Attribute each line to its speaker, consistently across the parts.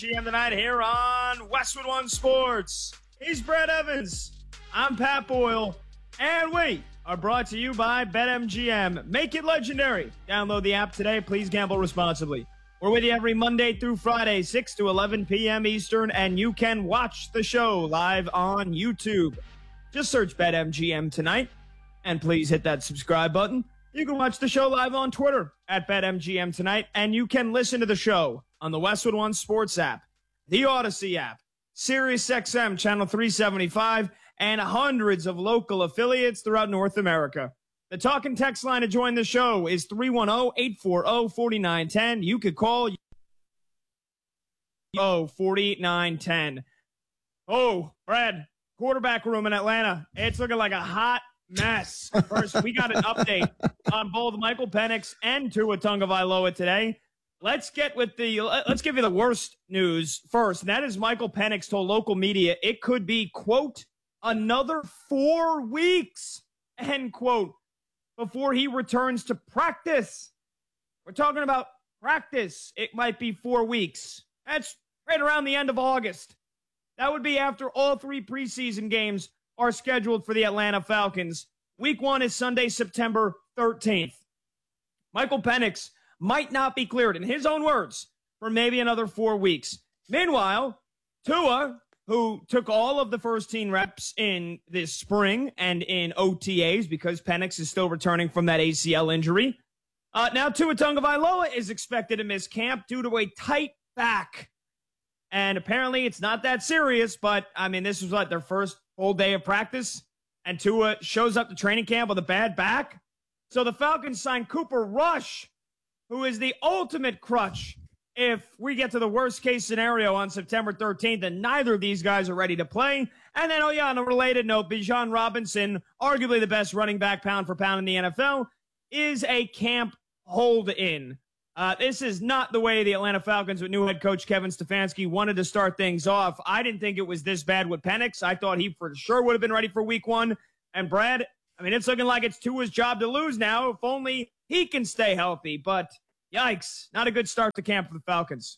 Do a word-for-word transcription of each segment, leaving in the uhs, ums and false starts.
Speaker 1: G M tonight here on Westwood One Sports. He's Brad Evans. I'm Pat Boyle. And we are brought to you by BetMGM. Make it legendary. Download the app today. Please gamble responsibly. We're with you every Monday through Friday, six to eleven p.m. Eastern, and you can watch the show live on YouTube. Just search BetMGM tonight, and please hit that subscribe button. You can watch the show live on Twitter at BetMGM tonight, and you can listen to the show on the Westwood One Sports app, the Odyssey app, SiriusXM Channel three seventy-five, and hundreds of local affiliates throughout North America. The talk and text line to join the show is three one zero, eight four zero, four nine one zero. You could call oh four nine one zero. Oh, Brad, quarterback room in Atlanta. It's looking like a hot mess. First, we got an update on both Michael Penix and Tua Tagovailoa today. Let's get with the let's give you the worst news first. And that is Michael Penix told local media it could be, quote, another four weeks, end quote, before he returns to practice. We're talking about practice. It might be four weeks. That's right around the end of August. That would be after all three preseason games are scheduled for the Atlanta Falcons. Week one is Sunday, September thirteenth. Michael Penix might not be cleared, in his own words, for maybe another four weeks. Meanwhile, Tua, who took all of the first team reps in this spring and in O T As because Penix is still returning from that A C L injury. Uh, now Tua Tagovailoa is expected to miss camp due to a tight back. And apparently it's not that serious, but, I mean, this was like their first full day of practice, and Tua shows up to training camp with a bad back. So the Falcons signed Cooper Rush, who is the ultimate crutch if we get to the worst-case scenario on September thirteenth, and neither of these guys are ready to play. And then, oh yeah, on a related note, Bijan Robinson, arguably the best running back pound for pound in the N F L, is a camp hold-in. Uh, this is not the way the Atlanta Falcons with new head coach Kevin Stefanski wanted to start things off. I didn't think it was this bad with Penix. I thought he for sure would have been ready for week one. And Brad, I mean, it's looking like it's Tua's job to lose now, if only he can stay healthy. But yikes, not a good start to camp for the Falcons.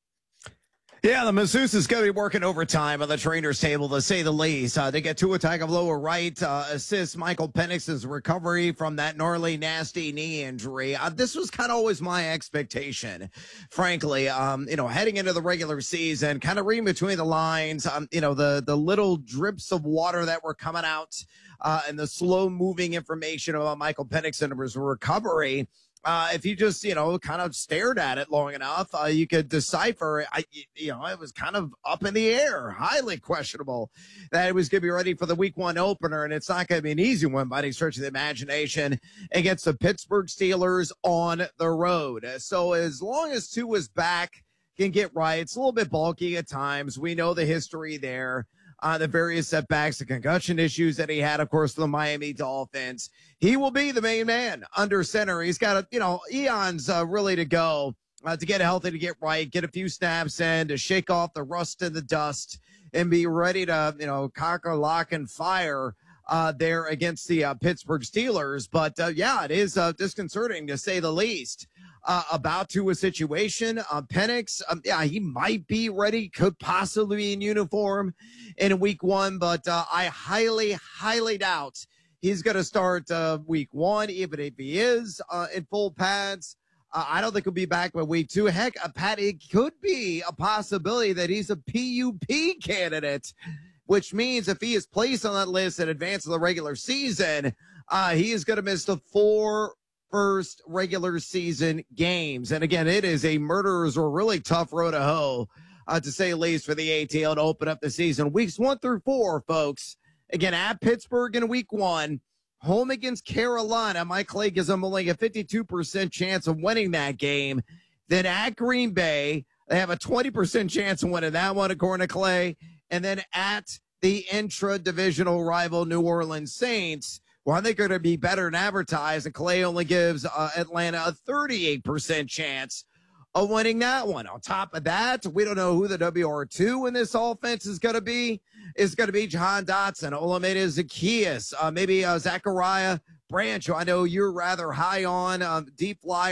Speaker 2: Yeah, the masseuse is going to be working overtime on the trainer's table, to say the least. Uh, they get Tua Tagovailoa right, uh, assist Michael Penix's recovery from that gnarly, nasty knee injury. Uh, this was kind of always my expectation, frankly. Um, you know, heading into the regular season, kind of reading between the lines, um, you know, the, the little drips of water that were coming out uh, and the slow-moving information about Michael Penix and his recovery. Uh, if you just, you know, kind of stared at it long enough, uh, you could decipher, I, you know, it was kind of up in the air, highly questionable that it was going to be ready for the week one opener. And it's not going to be an easy one by any stretch of the imagination against the Pittsburgh Steelers on the road. So as long as Tua's back, can get right, it's a little bit bulky at times. We know the history there. Uh, the various setbacks, the concussion issues that he had, of course, for the Miami Dolphins. He will be the main man under center. He's got, a, you know, eons uh, really to go uh, to get healthy, to get right, get a few snaps in, to shake off the rust and the dust, and be ready to, you know, conquer, lock, and fire uh, there against the uh, Pittsburgh Steelers. But, uh, yeah, it is uh, disconcerting, to say the least. Uh, about to a situation. Uh, Penix, um, yeah, he might be ready, could possibly be in uniform in week one, but uh, I highly, highly doubt he's going to start uh, week one, even if he is uh, in full pads. Uh, I don't think he'll be back by week two. Heck, uh, Pat, it could be a possibility that he's a P U P candidate, which means if he is placed on that list in advance of the regular season, uh, he is going to miss the four first regular season games. And again, it is a murderer's or really tough road to hoe, uh, to say the least, for the A T L to open up the season. Weeks one through four, folks. Again, at Pittsburgh in week one, home against Carolina. Mike Clay gives them only a fifty-two percent chance of winning that game. Then at Green Bay, they have a twenty percent chance of winning that one, according to Clay. And then at the intra-divisional rival New Orleans Saints, well, I think they're going to be better than advertised, and Clay only gives uh, Atlanta a thirty-eight percent chance of winning that one. On top of that, we don't know who the W R two in this offense is going to be. It's going to be Jahan Dotson, Olamide Zaccheaus, uh, maybe uh, Zachariah Branch, who I know you're rather high on, um, deep flyer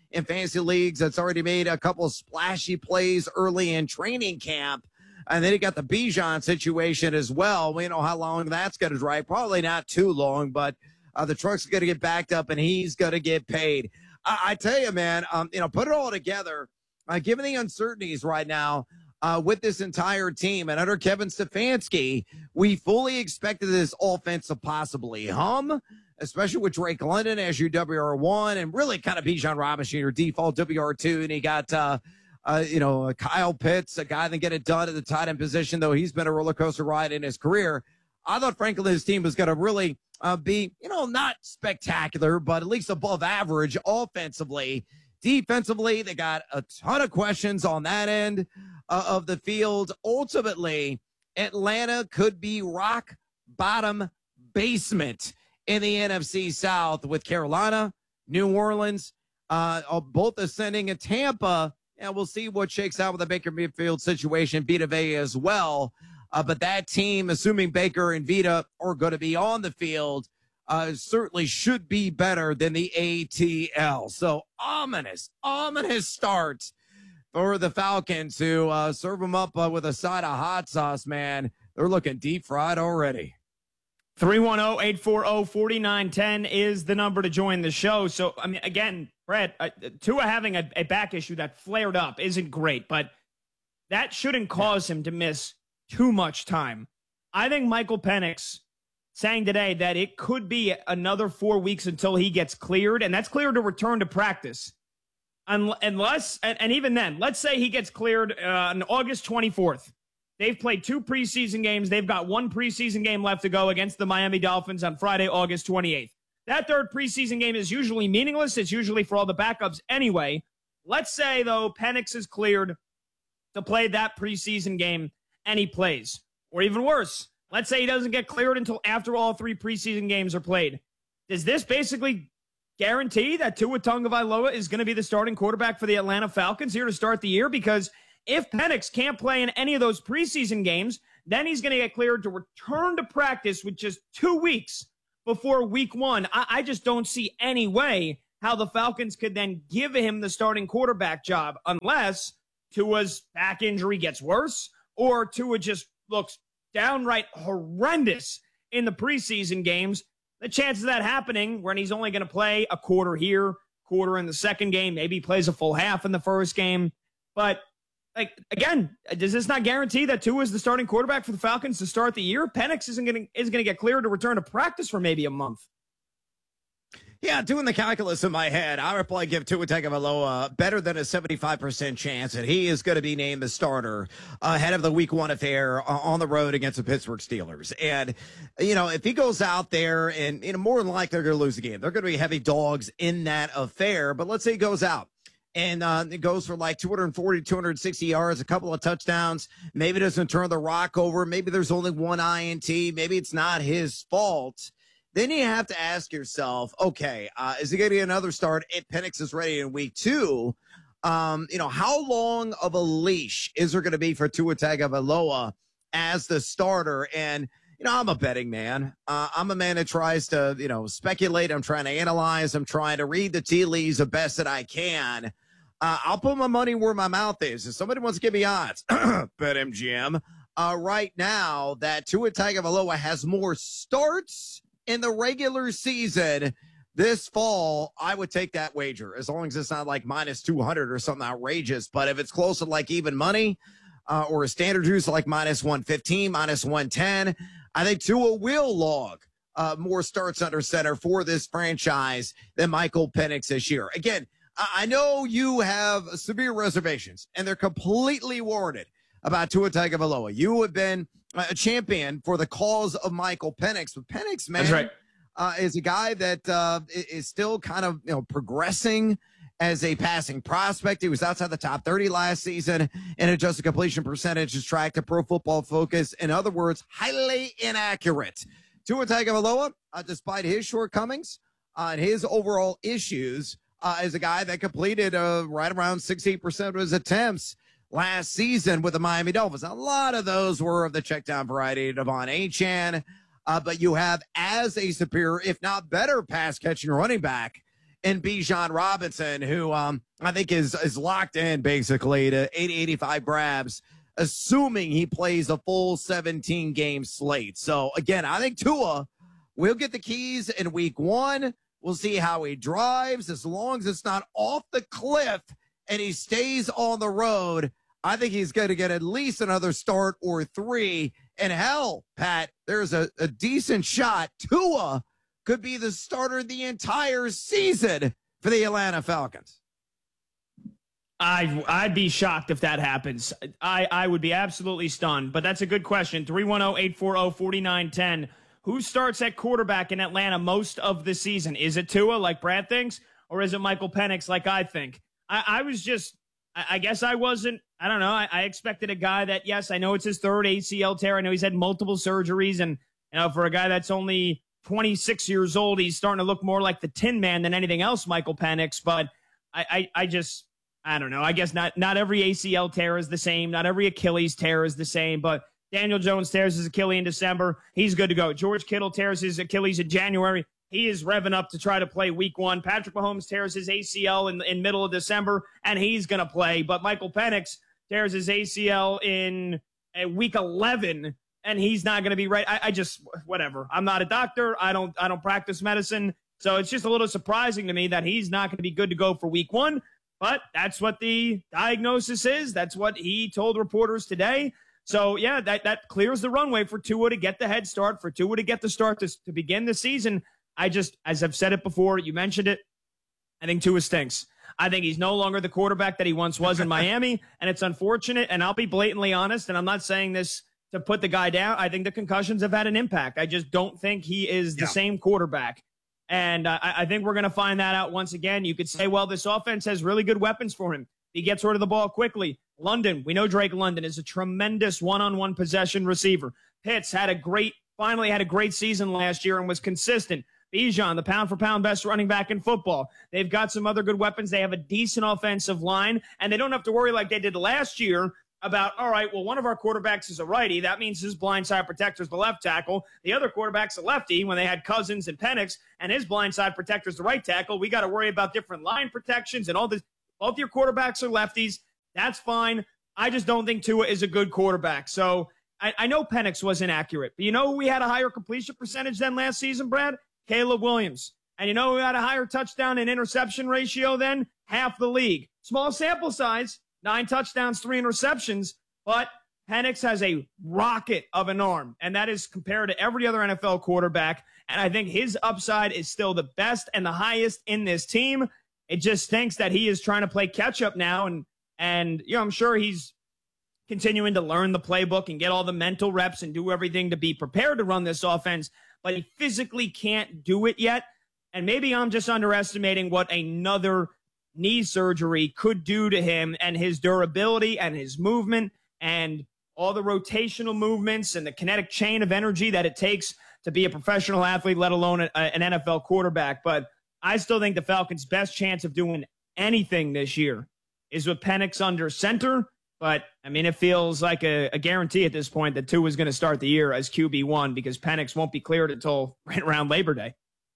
Speaker 2: in fantasy leagues that's already made a couple of splashy plays early in training camp. And then you got the Bijan situation as well. We know how long that's going to drive. Probably not too long, but uh, the truck's going to get backed up and he's going to get paid. I, I tell you, man, um, you know, put it all together. Uh, given the uncertainties right now uh, with this entire team and under Kevin Stefanski, we fully expected this offense to possibly hum, especially with Drake London as your W R one and really kind of Bijan Robinson, your default W R two. And he got, uh, uh, you know, Kyle Pitts, a guy that get it done at the tight end position, though he's been a roller coaster ride in his career. I thought, frankly, his team was going to really uh, be, you know, not spectacular, but at least above average offensively. Defensively, they got a ton of questions on that end uh, of the field. Ultimately, Atlanta could be rock bottom basement in the N F C South with Carolina, New Orleans, uh, both ascending, and Tampa. And we'll see what shakes out with the Baker Mayfield situation, Vita Vea as well. Uh, but that team, assuming Baker and Vita are going to be on the field, uh, certainly should be better than the A T L. So ominous, ominous start for the Falcons who uh, serve them up uh, with a side of hot sauce, man. They're looking deep fried already.
Speaker 1: three one zero, eight four zero, four nine one zero is the number to join the show. So, I mean, again, Brett, uh, Tua having a, a back issue that flared up isn't great, but that shouldn't cause him to miss too much time. I think Michael Penix saying today that it could be another four weeks until he gets cleared, and that's cleared to return to practice. Unless, and, and even then, let's say he gets cleared uh, on August twenty-fourth. They've played two preseason games. They've got one preseason game left to go against the Miami Dolphins on Friday, August twenty-eighth. That third preseason game is usually meaningless. It's usually for all the backups anyway. Let's say, though, Penix is cleared to play that preseason game, and he plays. Or even worse, let's say he doesn't get cleared until after all three preseason games are played. Does this basically guarantee that Tua Tagovailoa is going to be the starting quarterback for the Atlanta Falcons here to start the year? Because if Penix can't play in any of those preseason games, then he's going to get cleared to return to practice with just two weeks before week one. I, I just don't see any way how the Falcons could then give him the starting quarterback job unless Tua's back injury gets worse or Tua just looks downright horrendous in the preseason games. The chances of that happening when he's only going to play a quarter here, quarter in the second game, maybe he plays a full half in the first game. But like, again, does this not guarantee that Tua is the starting quarterback for the Falcons to start the year? Penix isn't going to is going to get cleared to return to practice for maybe a month.
Speaker 2: Yeah, doing the calculus in my head, I would probably give Tua Tagovailoa better than a seventy-five percent chance that he is going to be named the starter ahead of the week one affair on the road against the Pittsburgh Steelers. And, you know, if he goes out there and, you know, more than likely they're going to lose the game. They're going to be heavy dogs in that affair. But let's say he goes out and uh, it goes for like two forty, two sixty yards, a couple of touchdowns. Maybe doesn't turn the rock over. Maybe there's only one I N T. Maybe it's not his fault. Then you have to ask yourself, okay, uh, is he going to get another start if Penix is ready in week two? Um, you know, how long of a leash is there going to be for Tua Tagovailoa as the starter? And, you know, I'm a betting man. Uh, I'm a man that tries to, you know, speculate. I'm trying to analyze. I'm trying to read the tea leaves the best that I can. Uh, I'll put my money where my mouth is. If somebody wants to give me odds, bet M G M, uh, right now that Tua Tagovailoa has more starts in the regular season this fall, I would take that wager as long as it's not like minus two hundred or something outrageous. But if it's close to like even money uh, or a standard juice like minus one fifteen, minus one ten, I think Tua will log uh, more starts under center for this franchise than Michael Penix this year. Again, I know you have severe reservations, and they're completely warranted about Tua Tagovailoa. You have been a champion for the cause of Michael Penix. But Penix, man,
Speaker 1: That's right.
Speaker 2: uh, is a guy that uh, is still kind of, you know, progressing as a passing prospect. He was outside the top thirty last season and adjusted completion percentage is tracked to Pro Football Focus. In other words, highly inaccurate. Tua Tagovailoa, uh, despite his shortcomings uh, and his overall issues, uh, is a guy that completed uh, right around sixty percent of his attempts last season with the Miami Dolphins. A lot of those were of the checkdown variety, Devon Achane. Uh, but you have as a superior, if not better, pass catching running back in Bijan Robinson, who, um, I think is is locked in basically to eighty, eighty-five grabs, assuming he plays a full seventeen game slate. So again, I think Tua will get the keys in week one. We'll see how he drives. As long as it's not off the cliff and he stays on the road, I think he's going to get at least another start or three. And hell, Pat, there's a, a decent shot Tua could be the starter the entire season for the Atlanta Falcons.
Speaker 1: I, I'd be shocked if that happens. I, I would be absolutely stunned. But that's a good question. three one zero, eight four zero, four nine one zero. Who starts at quarterback in Atlanta most of the season? Is it Tua, like Brad thinks, or is it Michael Penix, like I think? I, I was just, I, I guess I wasn't, I don't know. I, I expected a guy that, yes, I know it's his third A C L tear. I know he's had multiple surgeries. And, you know, for a guy that's only twenty-six years old, he's starting to look more like the Tin Man than anything else, Michael Penix. But I, I, I just, I don't know. I guess not, not every A C L tear is the same. Not every Achilles tear is the same. But Daniel Jones tears his Achilles in December. He's good to go. George Kittle tears his Achilles in January. He is revving up to try to play week one. Patrick Mahomes tears his A C L in, in middle of December, and he's going to play. But Michael Penix tears his A C L in uh, week eleven, and he's not going to be right. I, I just, whatever. I'm not a doctor. I don't, I don't practice medicine. So it's just a little surprising to me that he's not going to be good to go for week one. But that's what the diagnosis is. That's what he told reporters today. So, yeah, that, that clears the runway for Tua to get the head start, for Tua to get the start to, to begin the season. I just, as I've said it before, you mentioned it, I think Tua stinks. I think he's no longer the quarterback that he once was in Miami, and it's unfortunate, and I'll be blatantly honest, and I'm not saying this to put the guy down. I think the concussions have had an impact. I just don't think he is the yeah. same quarterback. And uh, I, I think we're going to find that out once again. You could say, well, this offense has really good weapons for him. He gets rid of the ball quickly. London, we know Drake London is a tremendous one-on-one possession receiver. Pitts had a great, finally had a great season last year and was consistent. Bijan, the pound-for-pound best running back in football. They've got some other good weapons. They have a decent offensive line, and they don't have to worry like they did last year about, all right, well, one of our quarterbacks is a righty. That means his blindside protector is the left tackle. The other quarterback's a lefty when they had Cousins and Penix, and his blindside protector is the right tackle. We got to worry about different line protections and all this. Both your quarterbacks are lefties. That's fine. I just don't think Tua is a good quarterback. So I, I know Penix was inaccurate, but you know who we had a higher completion percentage than last season, Brad? Caleb Williams. And you know who had a higher touchdown and interception ratio than? Half the league. Small sample size, nine touchdowns, three interceptions, but Penix has a rocket of an arm, and that is compared to every other N F L quarterback. And I think his upside is still the best and the highest in this team. It just stinks that he is trying to play catch up now. And, and, you know, I'm sure he's continuing to learn the playbook and get all the mental reps and do everything to be prepared to run this offense, but he physically can't do it yet. And maybe I'm just underestimating what another knee surgery could do to him and his durability and his movement and all the rotational movements and the kinetic chain of energy that it takes to be a professional athlete, let alone a, an N F L quarterback. But I still think the Falcons' best chance of doing anything this year is with Penix under center. But, I mean, it feels like a, a guarantee at this point that Tua is going to start the year as Q B one because Penix won't be cleared until right around Labor Day.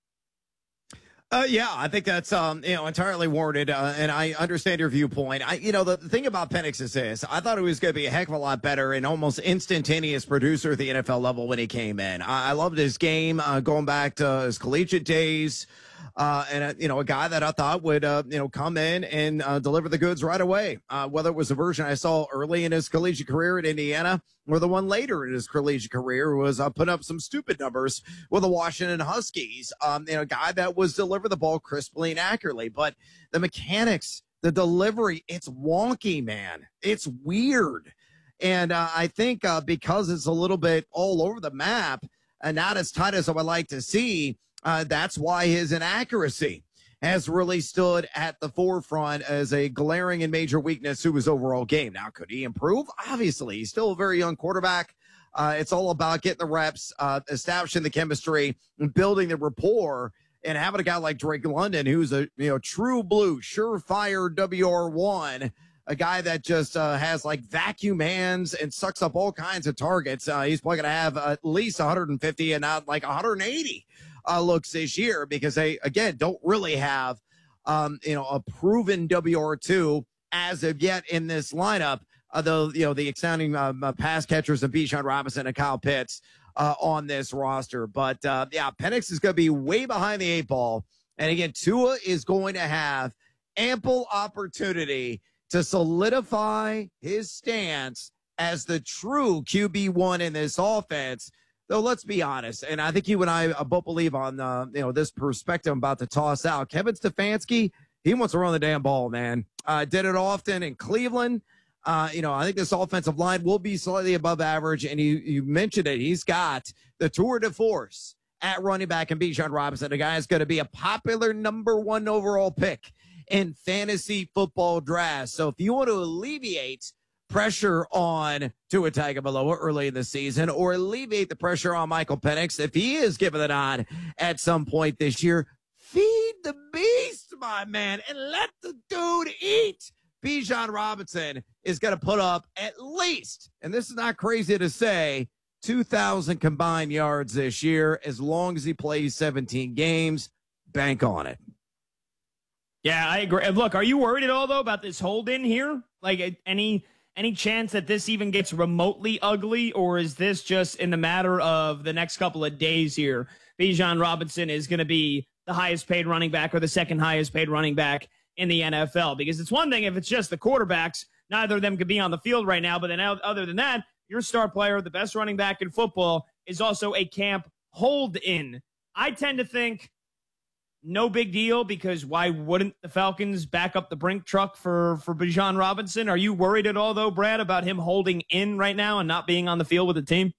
Speaker 2: Uh, yeah, I think that's um, you know entirely warranted, uh, and I understand your viewpoint. I, you know, the, the thing about Penix is this: I thought he was going to be a heck of a lot better and almost instantaneous producer at the N F L level when he came in. I, I loved his game uh, going back to his collegiate days, uh, and uh, you know, a guy that I thought would uh, you know come in and uh, deliver the goods right away. Uh, whether it was the version I saw early in his collegiate career at Indiana or the one later in his collegiate career who was uh, putting up some stupid numbers with the Washington Huskies. Um, you know, a guy that was delivering the ball crisply and accurately, but the mechanics, the delivery, it's wonky, man. It's weird. And uh, I think uh, because it's a little bit all over the map and not as tight as I would like to see, uh, that's why his inaccuracy has really stood at the forefront as a glaring and major weakness to his overall game. Now, could he improve? Obviously, he's still a very young quarterback. Uh, it's all about getting the reps, uh, establishing the chemistry, and building the rapport, and having a guy like Drake London, who's a you know true blue, surefire W R one, a guy that just uh, has like vacuum hands and sucks up all kinds of targets. Uh, he's probably going to have at least one hundred fifty and not like one hundred eighty uh, looks this year because they, again, don't really have um, you know, a proven W R two as of yet in this lineup. Although, you know, the exciting um, uh, pass catchers of Bijan Robinson and Kyle Pitts uh, on this roster. But, uh, yeah, Penix is going to be way behind the eight ball. And, again, Tua is going to have ample opportunity to solidify his stance as the true Q B one in this offense. Though, let's be honest, and I think you and I both believe on, uh, you know, this perspective I'm about to toss out. Kevin Stefanski, he wants to run the damn ball, man. Uh, did it often in Cleveland. Uh, you know, I think this offensive line will be slightly above average, and you, you mentioned it. He's got the tour de force at running back in Bijan Robinson. The guy is going to be a popular number one overall pick in fantasy football drafts. So if you want to alleviate pressure on Tua Tagovailoa early in the season, or alleviate the pressure on Michael Penix, if he is given the nod at some point this year, feed the beast, my man, and let the dude eat. Bijan Robinson is going to put up at least, and this is not crazy to say, two thousand combined yards this year as long as he plays seventeen games. Bank on it.
Speaker 1: Yeah, I agree. Look, are you worried at all, though, about this hold in here? Like, any any chance that this even gets remotely ugly, or is this just in the matter of the next couple of days here? Bijan Robinson is going to be the highest paid running back or the second highest paid running back in the N F L, because it's one thing if it's just the quarterbacks, neither of them could be on the field right now. But then other than that, your star player, the best running back in football, is also a camp hold in. I tend to think no big deal, because why wouldn't the Falcons back up the Brink truck for, for Bijan Robinson? Are you worried at all, though, Brad, about him holding in right now and not being on the field with the team?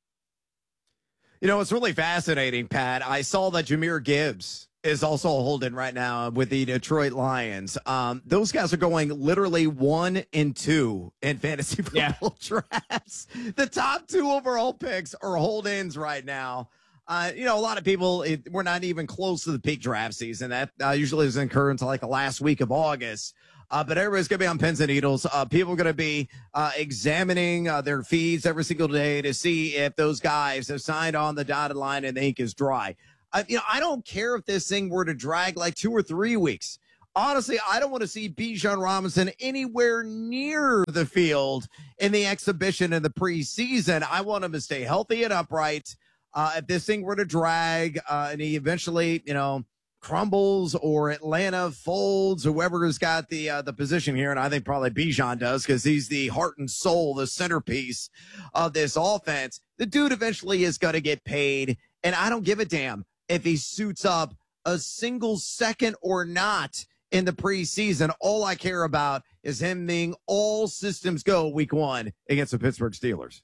Speaker 2: You know, it's really fascinating, Pat. I saw that Jahmyr Gibbs is also holding right now with the Detroit Lions. Um, those guys are going literally one and two in fantasy football yeah. drafts. The top two overall picks are hold-ins right now. Uh, you know, a lot of people, it, we're not even close to the peak draft season. That uh, usually doesn't occur until like the last week of August. Uh, but everybody's going to be on pins and needles. Uh, people are going to be uh, examining uh, their feeds every single day to see if those guys have signed on the dotted line and the ink is dry. Uh, you know, I don't care if this thing were to drag like two or three weeks. Honestly, I don't want to see Bijan Robinson anywhere near the field in the exhibition in the preseason. I want him to stay healthy and upright. Uh, if this thing were to drag uh, and he eventually, you know, crumbles or Atlanta folds, whoever has got the uh, the position here, and I think probably Bijan does because he's the heart and soul, the centerpiece of this offense, the dude eventually is going to get paid, and I don't give a damn if he suits up a single second or not in the preseason. All I care about is him being all systems go week one against the Pittsburgh Steelers.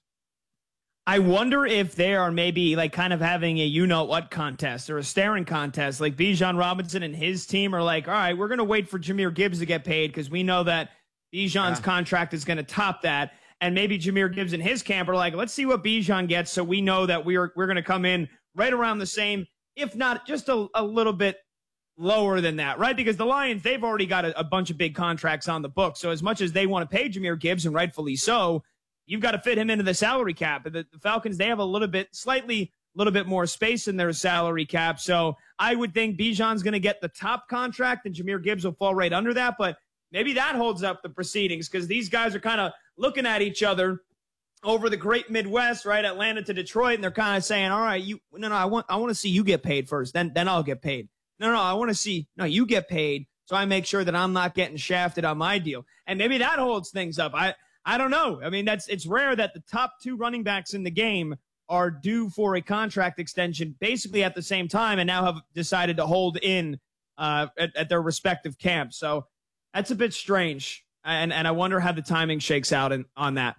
Speaker 1: I wonder if they are maybe like kind of having a you-know-what contest or a staring contest. Like Bijan Robinson and his team are like, all right, we're going to wait for Jahmyr Gibbs to get paid because we know that Bijan's yeah. contract is going to top that. And maybe Jahmyr Gibbs and his camp are like, let's see what Bijan gets so we know that we're we're going to come in right around the same, if not just a, a little bit lower than that, right? Because the Lions, they've already got a, a bunch of big contracts on the book. So as much as they want to pay Jahmyr Gibbs, and rightfully so, you've got to fit him into the salary cap. The, the Falcons, they have a little bit, slightly, a little bit more space in their salary cap. So I would think Bijan's going to get the top contract and Jahmyr Gibbs will fall right under that. But maybe that holds up the proceedings because these guys are kind of looking at each other over the great Midwest, right? Atlanta to Detroit. And they're kind of saying, all right, you, no, no, I want, I want to see you get paid first. Then, then I'll get paid. No, no, I want to see, no, you get paid. So I make sure that I'm not getting shafted on my deal. And maybe that holds things up. I, I don't know. I mean, that's it's rare that the top two running backs in the game are due for a contract extension basically at the same time and now have decided to hold in uh, at, at their respective camps. So that's a bit strange. And, and I wonder how the timing shakes out in, on that.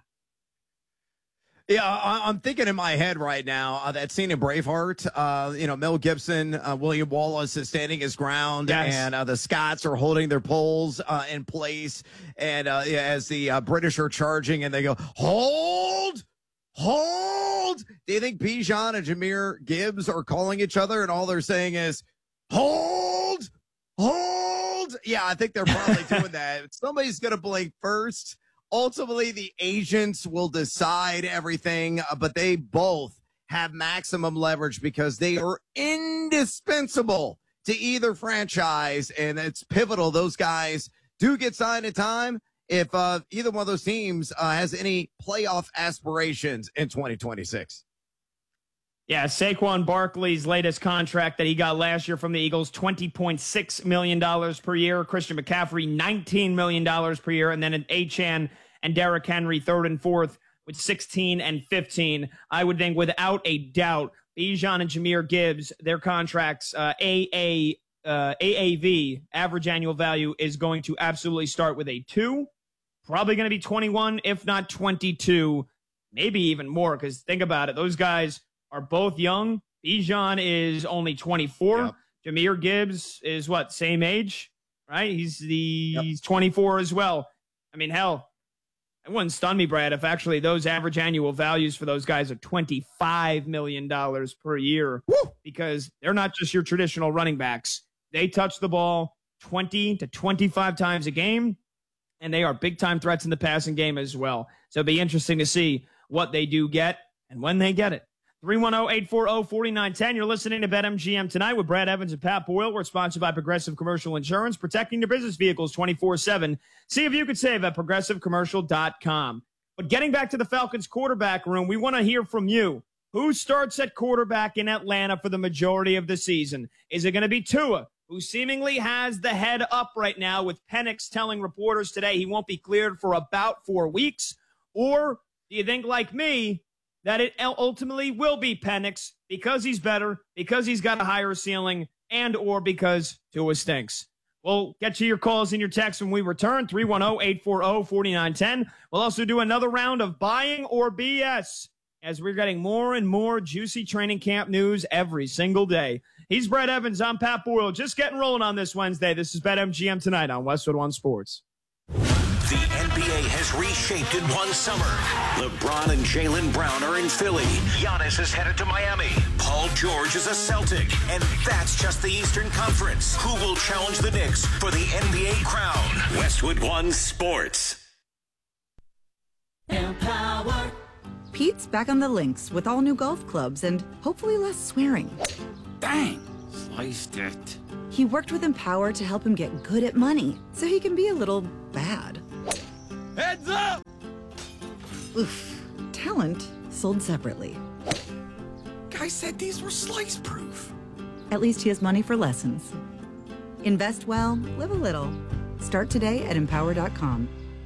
Speaker 2: Yeah, I, I'm thinking in my head right now uh, that scene in Braveheart, uh, you know, Mel Gibson, uh, William Wallace is standing his ground, yes. and uh, the Scots are holding their poles uh, in place. And uh, yeah, as the uh, British are charging and they go, hold, hold. Do you think Bijan and Jahmyr Gibbs are calling each other and all they're saying is, hold, hold? Yeah, I think they're probably doing that. Somebody's going to blink first. Ultimately, the agents will decide everything, uh, but they both have maximum leverage because they are indispensable to either franchise, and it's pivotal those guys do get signed in time if uh, either one of those teams uh, has any playoff aspirations in twenty twenty-six.
Speaker 1: Yeah, Saquon Barkley's latest contract that he got last year from the Eagles, twenty point six million dollars per year. Christian McCaffrey, nineteen million dollars per year. And then an Achane and Derrick Henry, third and fourth, with sixteen and fifteen. I would think without a doubt, Bijan and Jahmyr Gibbs, their contracts, uh, A A, uh, A A V, average annual value, is going to absolutely start with a two. Probably going to be twenty-one, if not twenty-two, maybe even more, because think about it. Those guys are both young. Bijan is only twenty-four. Yep. Jahmyr Gibbs is what, same age, right? He's the yep. he's twenty-four as well. I mean, hell, it wouldn't stun me, Brad, if actually those average annual values for those guys are twenty-five million dollars per year. Woo! Because they're not just your traditional running backs. They touch the ball twenty to twenty-five times a game, and they are big-time threats in the passing game as well. So it'll be interesting to see what they do get and when they get it. three one zero, eight four zero, four nine one zero. You're listening to BetMGM Tonight with Brad Evans and Pat Boyle. We're sponsored by Progressive Commercial Insurance, protecting your business vehicles twenty-four seven. See if you could save at progressive commercial dot com. But getting back to the Falcons quarterback room, we want to hear from you. Who starts at quarterback in Atlanta for the majority of the season? Is it going to be Tua, who seemingly has the head up right now, with Penix telling reporters today he won't be cleared for about four weeks? Or do you think, like me, that it ultimately will be Penix because he's better, because he's got a higher ceiling, and or because Tua stinks? We'll get to your calls and your texts when we return. three one zero, eight four zero, four nine one zero. We'll also do another round of buying or B S as we're getting more and more juicy training camp news every single day. He's Brad Evans. I'm Pat Boyle. Just getting rolling on this Wednesday. This is BetMGM Tonight on Westwood One Sports.
Speaker 3: The N B A has reshaped in one summer. LeBron and Jaylen Brown are in Philly. Giannis is headed to Miami. Paul George is a Celtic. And that's just the Eastern Conference. Who will challenge the Knicks for the N B A crown? Westwood One Sports.
Speaker 4: Empower. Pete's back on the links with all new golf clubs and hopefully less swearing.
Speaker 5: Dang, sliced it.
Speaker 4: He worked with Empower to help him get good at money so he can be a little bad.
Speaker 5: Heads up!
Speaker 4: Oof. Talent sold separately.
Speaker 5: Guy said these were slice proof.
Speaker 4: At least he has money for lessons. Invest well, live a little. Start today at empower dot com.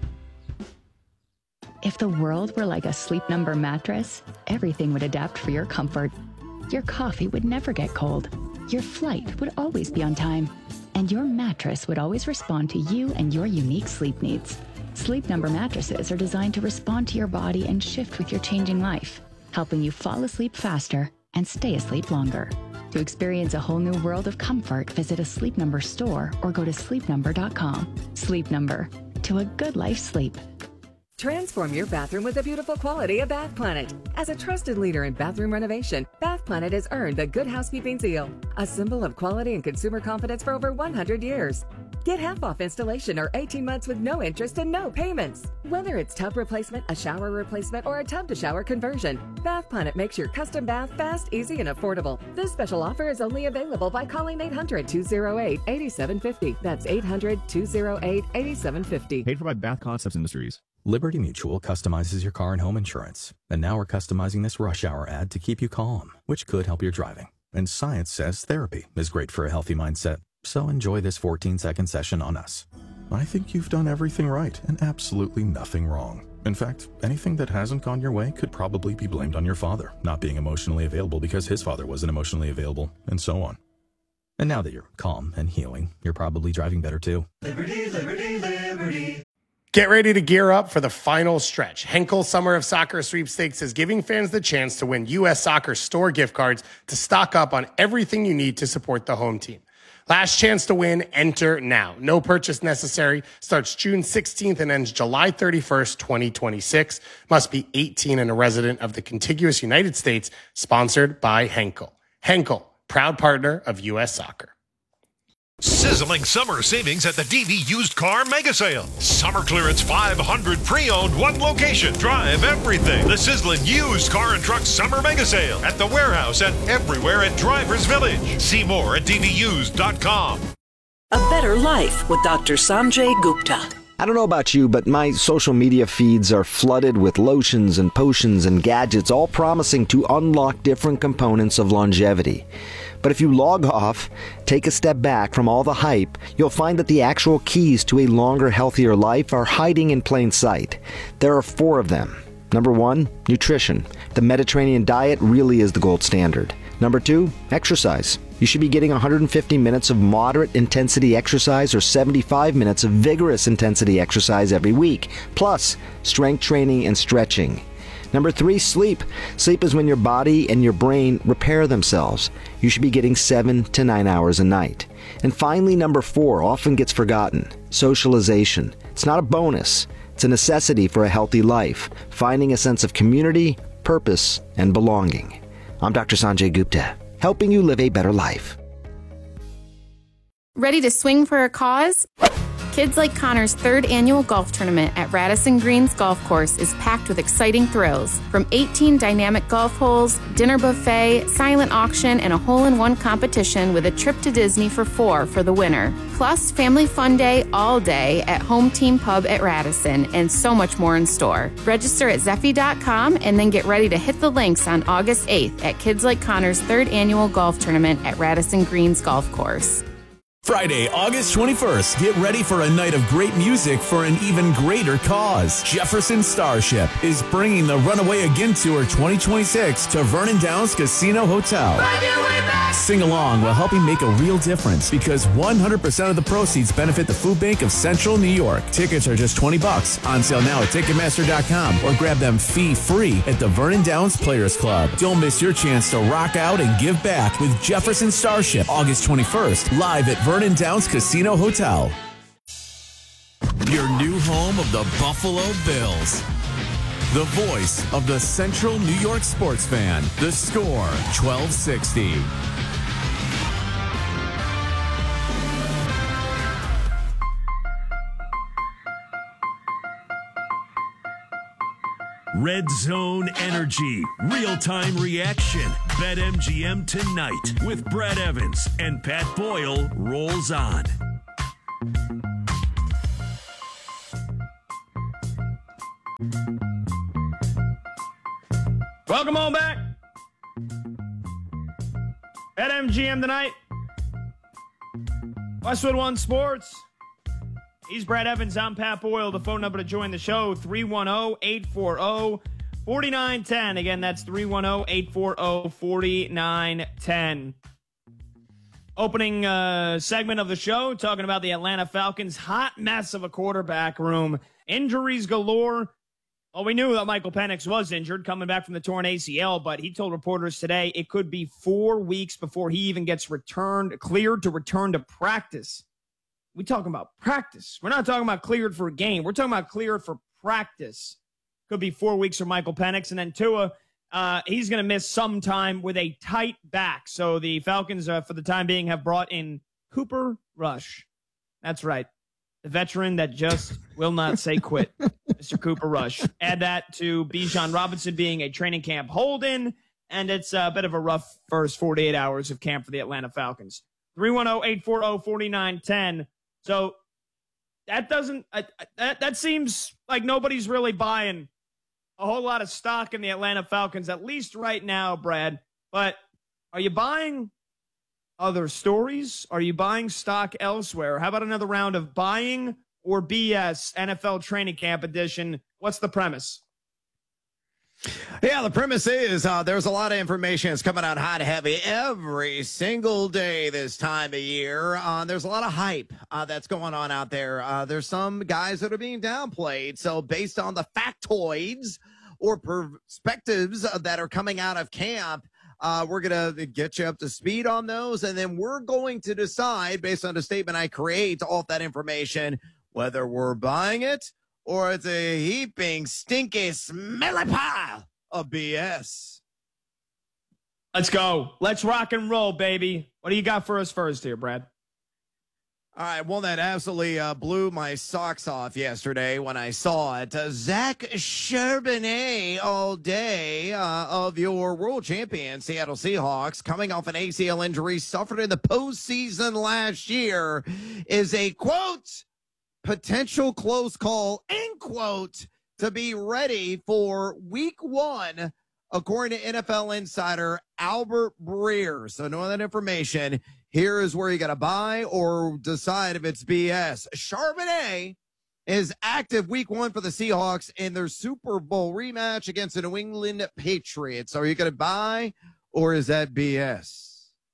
Speaker 6: If the world were like a Sleep Number mattress, everything would adapt for your comfort. Your coffee would never get cold. Your flight would always be on time. And your mattress would always respond to you and your unique sleep needs. Sleep Number mattresses are designed to respond to your body and shift with your changing life, helping you fall asleep faster and stay asleep longer. To experience a whole new world of comfort, visit a Sleep Number store or go to sleep number dot com. Sleep Number. To a good life sleep.
Speaker 7: Transform your bathroom with the beautiful quality of Bath Planet. As a trusted leader in bathroom renovation, Bath Planet has earned the Good Housekeeping seal, a symbol of quality and consumer confidence for over one hundred years. Get half off installation or eighteen months with no interest and no payments. Whether it's tub replacement, a shower replacement, or a tub to shower conversion, Bath Planet makes your custom bath fast, easy, and affordable. This special offer is only available by calling eight hundred, two oh eight, eight seven five oh. That's eight hundred, two oh eight, eight seven five oh.
Speaker 8: Paid for by Bath Concepts Industries.
Speaker 9: Liberty Mutual customizes your car and home insurance. And now we're customizing this rush hour ad to keep you calm, which could help your driving. And science says therapy is great for a healthy mindset. So enjoy this fourteen second session on us. I think you've done everything right and absolutely nothing wrong. In fact, anything that hasn't gone your way could probably be blamed on your father not being emotionally available because his father wasn't emotionally available, and so on. And now that you're calm and healing, you're probably driving better too.
Speaker 10: Liberty, liberty, liberty.
Speaker 11: Get ready to gear up for the final stretch. Henkel Summer of Soccer Sweepstakes is giving fans the chance to win U S Soccer store gift cards to stock up on everything you need to support the home team. Last chance to win, enter now. No purchase necessary. Starts June sixteenth and ends July thirty-first, twenty twenty-six. Must be eighteen and a resident of the contiguous United States. Sponsored by Henkel. Henkel, proud partner of U S Soccer.
Speaker 8: Sizzling summer savings at the D V Used Car Mega Sale. Summer clearance five hundred pre-owned, one location. Drive everything. The sizzling used car and truck summer mega sale at the warehouse and everywhere at Drivers Village. See more at D V used dot com.
Speaker 12: A better life with Doctor Sanjay Gupta.
Speaker 13: I don't know about you, but my social media feeds are flooded with lotions and potions and gadgets, all promising to unlock different components of longevity. But if you log off, take a step back from all the hype, you'll find that the actual keys to a longer, healthier life are hiding in plain sight. There are four of them. Number one, nutrition. The Mediterranean diet really is the gold standard. Number two, exercise. You should be getting one hundred fifty minutes of moderate intensity exercise or seventy-five minutes of vigorous intensity exercise every week, plus strength training and stretching. Number three, sleep. Sleep is when your body and your brain repair themselves. You should be getting seven to nine hours a night. And finally, number four, often gets forgotten, socialization. It's not a bonus. It's a necessity for a healthy life, finding a sense of community, purpose, and belonging. I'm Doctor Sanjay Gupta, helping you live a better life.
Speaker 14: Ready to swing for a cause? Kids Like Connor's third annual golf tournament at Radisson Greens Golf Course is packed with exciting thrills. From eighteen dynamic golf holes, dinner buffet, silent auction, and a hole-in-one competition with a trip to Disney for four for the winner. Plus, family fun day all day at Home Team Pub at Radisson, and so much more in store. Register at Zeffy dot com and then get ready to hit the links on August eighth at Kids Like Connor's third annual golf tournament at Radisson Greens Golf Course.
Speaker 15: Friday, August twenty-first, get ready for a night of great music for an even greater cause. Jefferson Starship is bringing the Runaway Again Tour twenty twenty-six to Vernon Downs Casino Hotel. Sing along while helping make a real difference because one hundred percent of the proceeds benefit the Food Bank of Central New York. Tickets are just twenty bucks. On sale now at Ticketmaster dot com or grab them fee-free at the Vernon Downs Players Club. Don't miss your chance to rock out and give back with Jefferson Starship, August twenty-first, live at Vernon Downs Casino Hotel.
Speaker 16: Your new home of the Buffalo Bills.
Speaker 15: The voice of the Central New York sports fan. The Score, twelve sixty.
Speaker 16: Red Zone Energy, real-time reaction. BetMGM tonight with Brad Evans and Pat Boyle rolls on.
Speaker 1: Welcome on back. BetMGM tonight. Westwood One Sports. He's Brad Evans. I'm Pat Boyle. The phone number to join the show, three one zero, eight four zero, four nine one zero. Again, that's three one zero, eight four zero, four nine one zero. Opening uh, segment of the show, talking about the Atlanta Falcons' hot mess of a quarterback room. Injuries galore. Well, we knew that Michael Penix was injured coming back from the torn A C L, but he told reporters today it could be four weeks before he even gets returned, cleared to return to practice. We talking about practice. We're not talking about cleared for a game. We're talking about cleared for practice. Could be four weeks for Michael Penix. And then Tua, uh, he's going to miss some time with a tight back. So the Falcons, uh, for the time being, have brought in Cooper Rush. That's right. The veteran that just will not say quit, Mister Cooper Rush. Add that to Bijan Robinson being a training camp hold-in, and it's a bit of a rough first forty-eight hours of camp for the Atlanta Falcons. three one zero, eight four zero, four nine one zero. So that doesn't uh, that that seems like nobody's really buying a whole lot of stock in the Atlanta Falcons, at least right now, Brad. But are you buying other stories? Are you buying stock elsewhere? How about another round of buying or B S N F L Training Camp edition? What's the premise?
Speaker 2: Yeah, the premise is uh, there's a lot of information that's coming out hot and heavy every single day this time of year. Uh, there's a lot of hype uh, that's going on out there. Uh, there's some guys that are being downplayed. So based on the factoids or perspectives that are coming out of camp, uh, we're going to get you up to speed on those. And then we're going to decide, based on the statement I create off that information, whether we're buying it or it's a heaping, stinky, smelly pile of B S.
Speaker 1: Let's go. Let's rock and roll, baby. What do you got for us first here, Brad?
Speaker 2: All right, one that absolutely uh, blew my socks off yesterday when I saw it. Uh, Zach Charbonnet all day uh, of your world champion Seattle Seahawks, coming off an A C L injury suffered in the postseason last year, is a, quote, potential close call, end quote, to be ready for week one, according to N F L insider Albert Breer. So knowing that information, here is where you got to buy or decide if it's B S. Charbonnet is active week one for the Seahawks in their Super Bowl rematch against the New England Patriots. Are you going to buy or is that B S?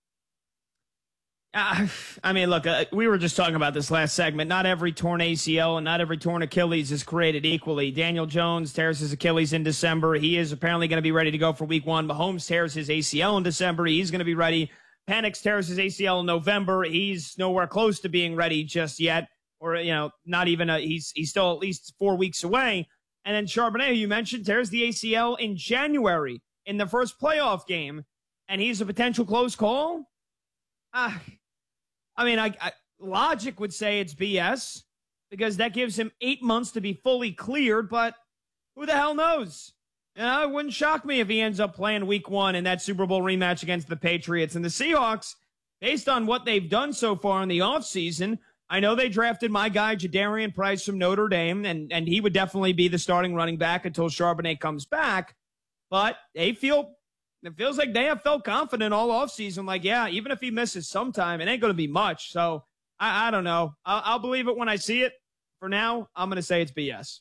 Speaker 1: Uh, I mean, look, uh, we were just talking about this last segment. Not every torn A C L and not every torn Achilles is created equally. Daniel Jones tears his Achilles in December. He is apparently going to be ready to go for week one. Mahomes tears his A C L in December. He's going to be ready. Penix tears his A C L in November. He's nowhere close to being ready just yet, or, you know, not even a, he's, he's still at least four weeks away. And then Charbonnet, who you mentioned, tears the A C L in January in the first playoff game, and he's a potential close call. Ah, I mean, I, I, logic would say it's B S because that gives him eight months to be fully cleared, but who the hell knows? You know, it wouldn't shock me if he ends up playing week one in that Super Bowl rematch against the Patriots. And the Seahawks, based on what they've done so far in the offseason, I know they drafted my guy, Jadarian Price from Notre Dame, and, and he would definitely be the starting running back until Charbonnet comes back. But they feel... It feels like they have felt confident all offseason. Like, yeah, even if he misses sometime, it ain't going to be much. So, I, I don't know. I'll, I'll believe it when I see it. For now, I'm going to say it's B S.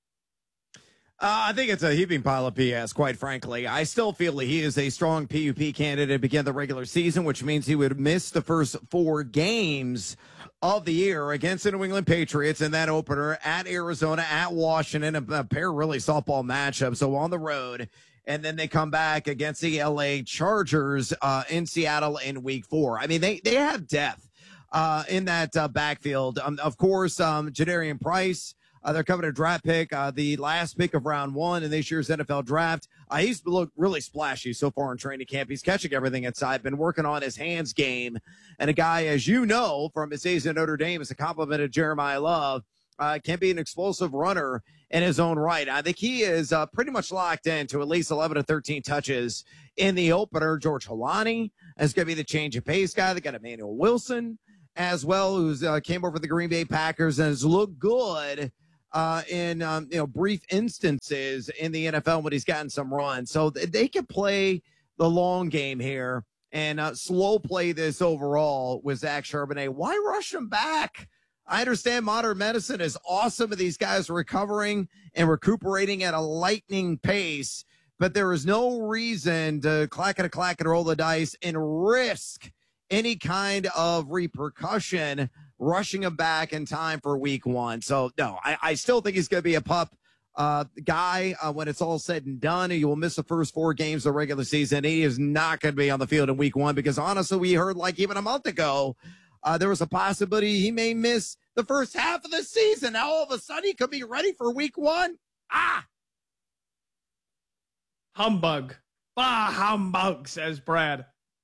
Speaker 2: Uh, I think it's a heaping pile of B S, quite frankly. I still feel he is a strong P U P candidate to begin the regular season, which means he would miss the first four games of the year against the New England Patriots in that opener, at Arizona, at Washington, a, a pair of really softball matchups. So on the road. And then they come back against the L A Chargers uh, in Seattle in week four. I mean, they, they have depth uh, in that uh, backfield. Um, of course, um, Jadarian Price, uh, they're coming to draft pick, uh, the last pick of round one in this year's N F L draft. Uh, he's looked really splashy so far in training camp. He's catching everything inside, been working on his hands game. And a guy, as you know, from his days at Notre Dame, is a compliment of Jeremiah Love. Uh, can be an explosive runner in his own right. I think he is uh, pretty much locked in to at least eleven to thirteen touches in the opener. George Holani is going to be the change of pace guy. They got Emmanuel Wilson as well, who's uh, came over the Green Bay Packers and has looked good uh, in um, you know brief instances in the N F L when he's gotten some runs. So th- they can play the long game here and uh, slow play this overall with Zach Charbonnet. Why rush him back? I understand modern medicine is awesome and these guys recovering and recuperating at a lightning pace, but there is no reason to clack it a clack and roll the dice and risk any kind of repercussion rushing him back in time for week one. So, no, I, I still think he's going to be a pup uh, guy uh, when it's all said and done. He will miss the first four games of the regular season. He is not going to be on the field in week one because, honestly, we heard like even a month ago, Uh, there was a possibility he may miss the first half of the season. Now, all of a sudden, he could be ready for week one. Ah!
Speaker 1: Humbug. Bah, humbug, says Brad.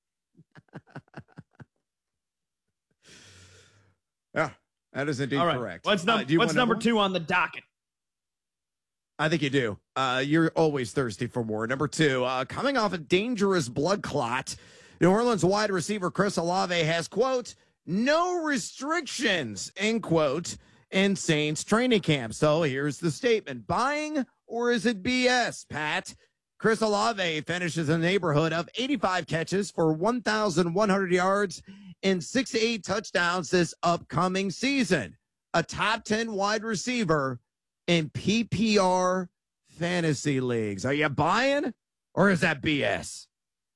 Speaker 2: Yeah, that is indeed
Speaker 1: all right.
Speaker 2: correct.
Speaker 1: What's, num-
Speaker 2: uh,
Speaker 1: what's number two on the docket?
Speaker 2: I think you do. Uh, you're always thirsty for more. Number two, uh, coming off a dangerous blood clot, New Orleans wide receiver Chris Olave has, quote, no restrictions, end quote, in Saints training camp. So here's the statement. Buying or is it B S, Pat? Chris Olave finishes in the neighborhood of eighty-five catches for one thousand one hundred yards and sixty-eight touchdowns this upcoming season. A top ten wide receiver in P P R fantasy leagues. Are you buying or is that B S?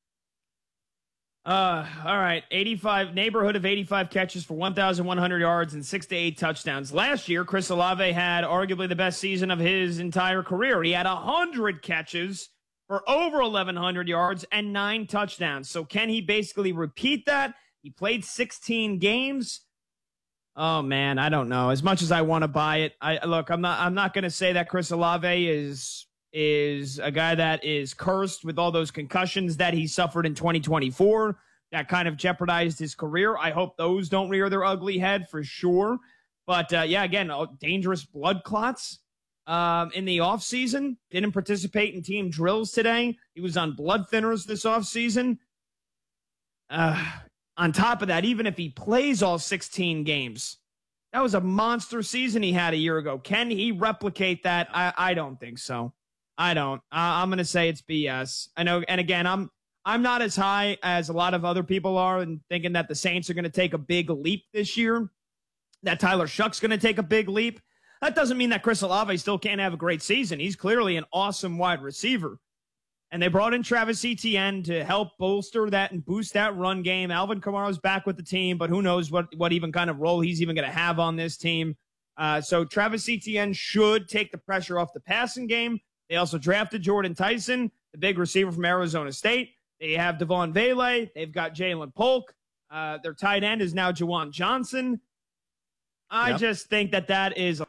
Speaker 1: Uh, all right. eighty-five, neighborhood of eighty-five catches for one thousand one hundred yards and six to eight touchdowns. Last year, Chris Olave had arguably the best season of his entire career. He had one hundred catches for over eleven hundred yards and nine touchdowns. So can he basically repeat that? He played sixteen games. Oh man, I don't know. As much as I want to buy it, I look, I'm not I'm not going to say that Chris Olave is is a guy that is cursed with all those concussions that he suffered in twenty twenty-four. that kind of jeopardized his career. I hope those don't rear their ugly head for sure. But, uh, yeah, again, uh, dangerous blood clots um, in the offseason. Didn't participate in team drills today. He was on blood thinners this offseason. Uh, on top of that, even if he plays all sixteen games, that was a monster season he had a year ago. Can he replicate that? I, I don't think so. I don't. Uh, I'm going to say it's B S. I know, and again, I'm I'm not as high as a lot of other people are and thinking that the Saints are going to take a big leap this year, that Tyler Shuck's going to take a big leap. That doesn't mean that Chris Olave still can't have a great season. He's clearly an awesome wide receiver. And they brought in Travis Etienne to help bolster that and boost that run game. Alvin Kamara's back with the team, but who knows what, what even kind of role he's even going to have on this team. Uh, so Travis Etienne should take the pressure off the passing game. They also drafted Jordan Tyson, the big receiver from Arizona State. They have Devon Vele. They've got Jalen Polk. Uh, their tight end is now Juwan Johnson. I yep. just think that that is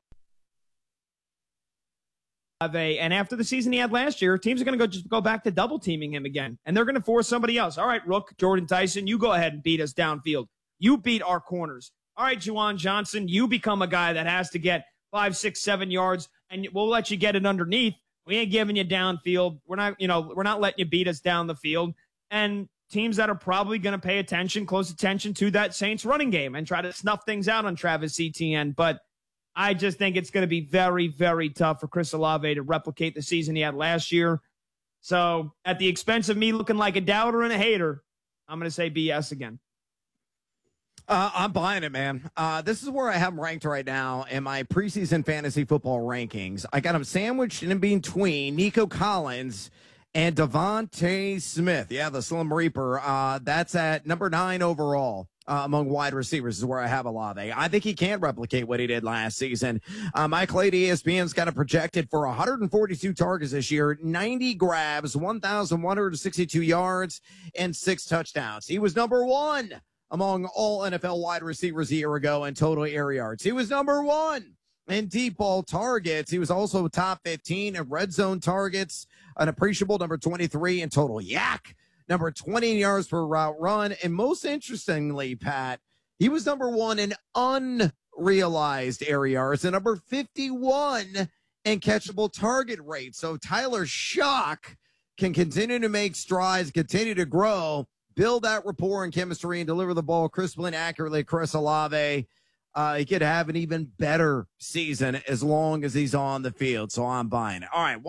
Speaker 1: a, and after the season he had last year, teams are going to go just go back to double teaming him again, and they're going to force somebody else. All right, Rook, Jordan Tyson, you go ahead and beat us downfield. You beat our corners. All right, Juwan Johnson, you become a guy that has to get five, six, seven yards, and we'll let you get it underneath. We ain't giving you downfield. We're not, you know, we're not letting you beat us down the field. And teams that are probably going to pay attention, close attention to that Saints running game and try to snuff things out on Travis Etienne. But I just think it's going to be very, very tough for Chris Olave to replicate the season he had last year. So at the expense of me looking like a doubter and a hater, I'm going to say B S again.
Speaker 2: Uh, I'm buying it, man. Uh, this is where I have him ranked right now in my preseason fantasy football rankings. I got him sandwiched in between Nico Collins and Devontae Smith. Yeah, the Slim Reaper. Uh, that's at number nine overall. Uh, among wide receivers is where I have Olave. I think he can replicate what he did last season. Uh, Mike Lade, E S P N's got it projected for one hundred forty-two targets this year, ninety grabs, one thousand one hundred sixty-two yards, and six touchdowns. He was number one among all N F L wide receivers a year ago in total air yards. He was number one in deep ball targets. He was also top fifteen in red zone targets, an appreciable number twenty-three in total yak, number twenty in yards per route run. And most interestingly, Pat, he was number one in unrealized air yards and number fifty-one in catchable target rate. So Tyler Shuck can continue to make strides, continue to grow, build that rapport and chemistry, and deliver the ball crisply and accurately. Chris Olave, uh, he could have an even better season as long as he's on the field. So I'm buying it. All right.